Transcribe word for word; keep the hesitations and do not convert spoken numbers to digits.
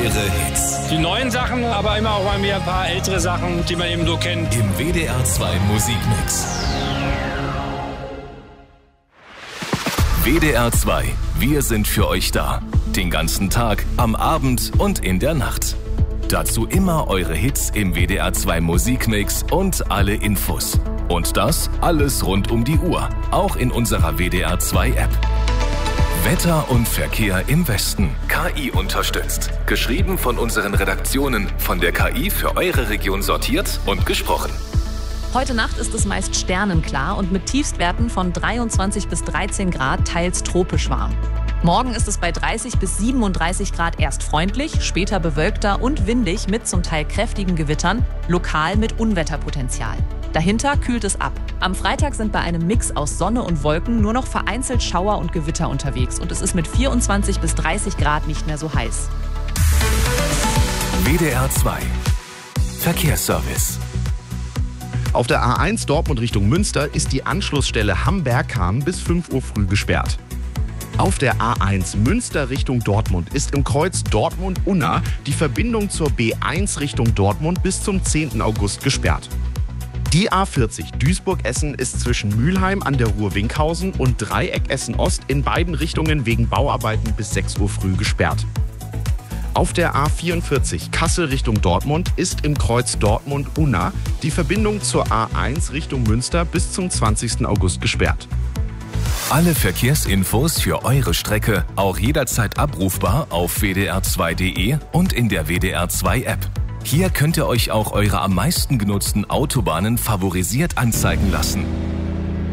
Premiere Hits. Die neuen Sachen, aber immer auch mal wieder ein paar ältere Sachen, die man eben so kennt. Im W D R zwei Musikmix. W D R zwei, wir sind für euch da. Den ganzen Tag, am Abend und in der Nacht. Dazu immer eure Hits im W D R zwei Musikmix und alle Infos. Und das alles rund um die Uhr, auch in unserer W D R zwei App. Wetter und Verkehr im Westen. K I unterstützt. Geschrieben von unseren Redaktionen, von der K I für eure Region sortiert und gesprochen. Heute Nacht ist es meist sternenklar und mit Tiefstwerten von dreiundzwanzig bis dreizehn Grad teils tropisch warm. Morgen ist es bei dreißig bis siebenunddreißig Grad erst freundlich, später bewölkter und windig mit zum Teil kräftigen Gewittern, lokal mit Unwetterpotenzial. Dahinter kühlt es ab. Am Freitag sind bei einem Mix aus Sonne und Wolken nur noch vereinzelt Schauer und Gewitter unterwegs und es ist mit vierundzwanzig bis dreißig Grad nicht mehr so heiß. W D R zwei Verkehrsservice. Auf der A eins Dortmund Richtung Münster ist die Anschlussstelle Hamberg-Hahn bis fünf Uhr früh gesperrt. Auf der A eins Münster Richtung Dortmund ist im Kreuz Dortmund-Unna die Verbindung zur B eins Richtung Dortmund bis zum zehnten August gesperrt. Die A vierzig Duisburg-Essen ist zwischen Mülheim an der Ruhr-Winkhausen und Dreieck Essen-Ost in beiden Richtungen wegen Bauarbeiten bis sechs Uhr früh gesperrt. Auf der A vierundvierzig Kassel Richtung Dortmund ist im Kreuz Dortmund-Unna die Verbindung zur A eins Richtung Münster bis zum zwanzigsten August gesperrt. Alle Verkehrsinfos für eure Strecke auch jederzeit abrufbar auf w d r zwei punkt d e und in der W D R zwei App. Hier könnt ihr euch auch eure am meisten genutzten Autobahnen favorisiert anzeigen lassen.